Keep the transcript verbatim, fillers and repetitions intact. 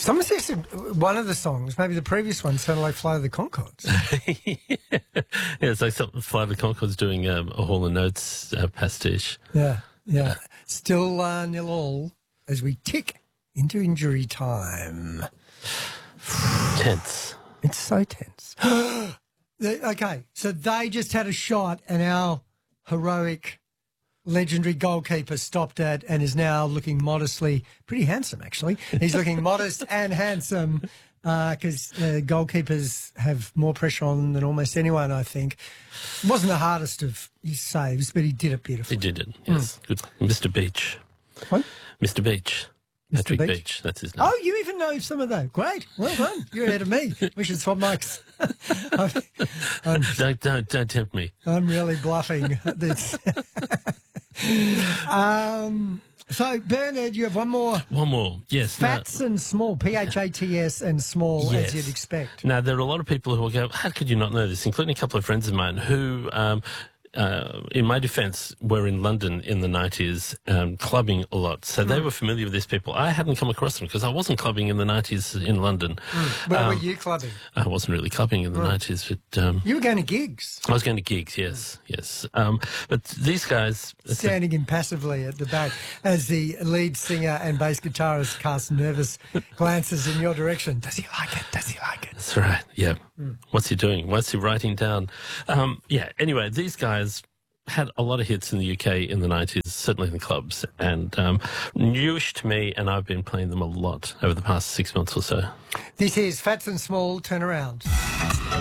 Someone suggested one of the songs, maybe the previous one, sounded like Fly the Conchords. Yeah, it's like something Fly the Conchords doing um, a Hall and Oates uh, pastiche. Yeah, yeah. Still uh, nil all as we tick into injury time. Tense. It's so tense. Okay, so they just had a shot and our heroic, legendary goalkeeper stopped it and is now looking modestly, pretty handsome actually. He's looking modest and handsome because uh, uh, goalkeepers have more pressure on them than almost anyone, I think. It wasn't the hardest of his saves, but he did it beautifully. He did it, yes. Mm. Good. Mister Beach. What? Mister Beach. Mister Patrick Beach? Beach, that's his name. Oh, you even know some of those. Great. Well done. You're ahead of me. We should swap mics. I'm, I'm, don't, don't, don't tempt me. I'm really bluffing this. um, so, Bernard, you have one more. One more, yes. Fats no. and small, P H A T S and small, yes. as you'd expect. Now, there are a lot of people who will go, how could you not know this, including a couple of friends of mine who... Um, Uh, in my defence, were in London in the nineties, um, clubbing a lot. So mm. they were familiar with these people. I hadn't come across them because I wasn't clubbing in the nineties in London. Mm. Where um, were you clubbing? I wasn't really clubbing in the mm. nineties. But, um, you were going to gigs? I was going to gigs, yes, mm. yes. Um, but these guys... Standing impassively at the back as the lead singer and bass guitarist cast nervous glances in your direction. Does he like it? Does he like it? That's right, yeah. Mm. What's he doing? What's he writing down? Um, yeah, anyway, these guys had a lot of hits in the U K in the nineties, certainly in the clubs, and um, newish to me, and I've been playing them a lot over the past six months or so. This is Fats and Small, Turn Around.